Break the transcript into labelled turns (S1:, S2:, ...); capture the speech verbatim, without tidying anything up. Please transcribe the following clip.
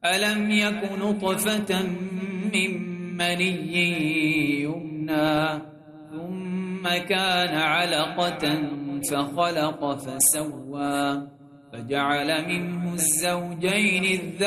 S1: ألم يك نطفة من مني يمنى ثم كان علقة فخلق فسوى فجعل منه الزوجين الذكر